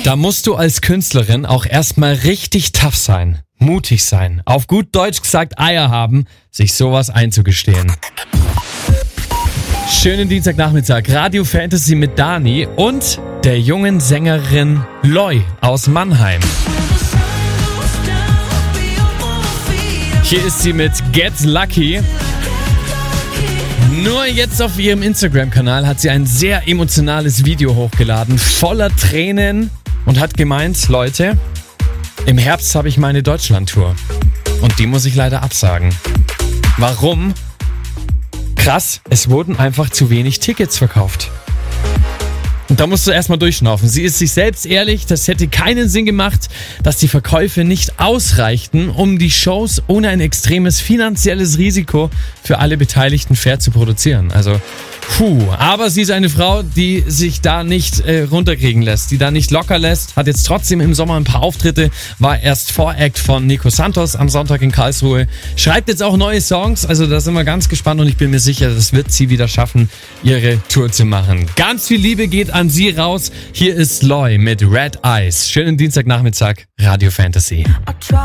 Da musst du als Künstlerin auch erstmal richtig tough sein, mutig sein, auf gut Deutsch gesagt Eier haben, sich sowas einzugestehen. Schönen Dienstagnachmittag, Radio Fantasy mit Dani und der jungen Sängerin Loi aus Mannheim. Hier ist sie mit Get Lucky. Nur jetzt auf ihrem Instagram-Kanal hat sie ein sehr emotionales Video hochgeladen, voller Tränen und hat gemeint, Leute, im Herbst habe ich meine Deutschland-Tour und die muss ich leider absagen. Warum? Krass, es wurden einfach zu wenig Tickets verkauft. Und da musst du erstmal durchschnaufen. Sie ist sich selbst ehrlich, das hätte keinen Sinn gemacht, dass die Verkäufe nicht ausreichten, um die Shows ohne ein extremes finanzielles Risiko für alle Beteiligten fair zu produzieren. Also, aber sie ist eine Frau, die sich da nicht runterkriegen lässt, die da nicht locker lässt, hat jetzt trotzdem im Sommer ein paar Auftritte, war erst Voract von Nico Santos am Sonntag in Karlsruhe, schreibt jetzt auch neue Songs, also da sind wir ganz gespannt und ich bin mir sicher, das wird sie wieder schaffen, ihre Tour zu machen. Ganz viel Liebe geht an sie raus. Hier ist Loi mit Red Eyes. Schönen Dienstagnachmittag, Radio Fantasy.